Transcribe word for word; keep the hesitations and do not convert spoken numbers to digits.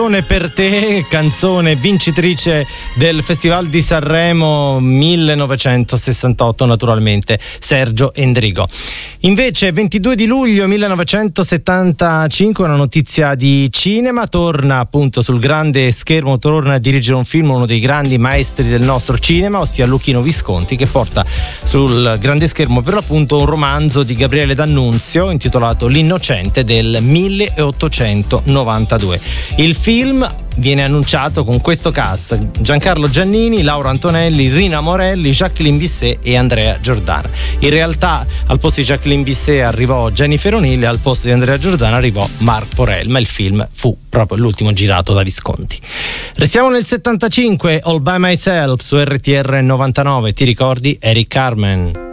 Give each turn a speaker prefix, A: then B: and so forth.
A: Per te, canzone vincitrice del Festival di Sanremo millenovecentosessantotto, naturalmente Sergio Endrigo. Invece ventidue di luglio millenovecentosettantacinque, una notizia di cinema, torna appunto sul grande schermo, torna a dirigere un film uno dei grandi maestri del nostro cinema, ossia Luchino Visconti, che porta sul grande schermo per l'appunto un romanzo di Gabriele D'Annunzio intitolato L'Innocente del milleottocentonovantadue. Il film viene annunciato con questo cast: Giancarlo Giannini, Laura Antonelli, Rina Morelli, Jacqueline Bisset e Andrea Giordana. In realtà al posto di Jacqueline Bisset arrivò Jennifer O'Neill e al posto di Andrea Giordana arrivò Marc Porel, ma il film fu proprio l'ultimo girato da Visconti. Restiamo nel settantacinque, All By Myself su R T R novantanove. Ti ricordi Eric Carmen?